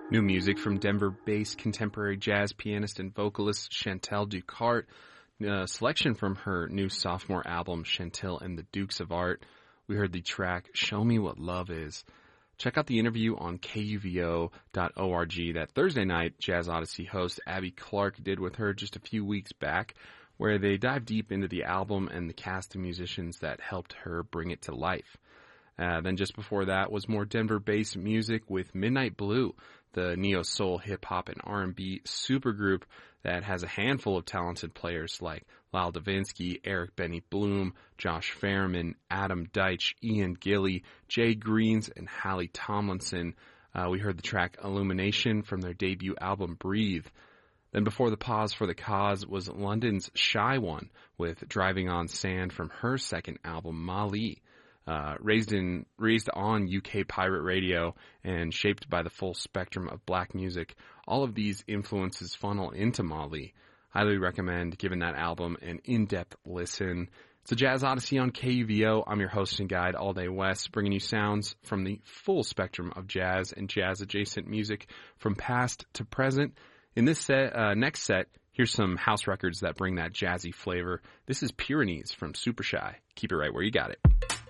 New music from Denver-based contemporary jazz pianist and vocalist Chantel Ducart. A selection from her new sophomore album, Chantel and the Dukes of Art. We heard the track, Show Me What Love Is. Check out the interview on kuvo.org that Thursday night Jazz Odyssey host Abby Clark did with her just a few weeks back, where they dive deep into the album and the cast of musicians that helped her bring it to life. Then just before that was more Denver-based music with Midnight Blue, the neo-soul, hip-hop, and R&B supergroup that has a handful of talented players like Lyle Davinsky, Eric Benny Bloom, Josh Fairman, Adam Deitch, Ian Gilly, Jay Greens, and Hallie Tomlinson. We heard the track Illumination from their debut album Breathe. Then before the pause for the cause was London's Shy One with Driving on Sand from her second album Mali. Raised on UK pirate radio and shaped by the full spectrum of black music, all of these influences funnel into Mali. Highly recommend giving that album an in-depth listen. It's a Jazz Odyssey on KUVO. I'm your host and guide, All Day West, bringing you sounds from the full spectrum of jazz and jazz-adjacent music from past to present. In this next set, here's some house records that bring that jazzy flavor. This is Pyrenees from Super Shy. Keep it right where you got it.